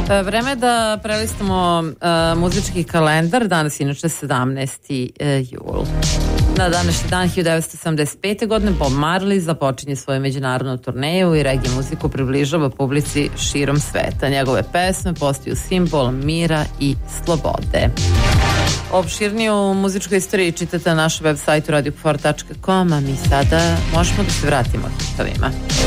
Vreme je da prelistamo muzički kalendar. Danas je inače 17. jul. Na današnji dan 1975. godine Bob Marley započinje svoju međunarodnu turneju i reggae muziku približava publici širom sveta. Njegove pesme postaju simbol mira i slobode. Opširniju muzičku istoriju čitate na našem web sajtu radiokufor.com, a mi sada možemo da se vratimo hitovima.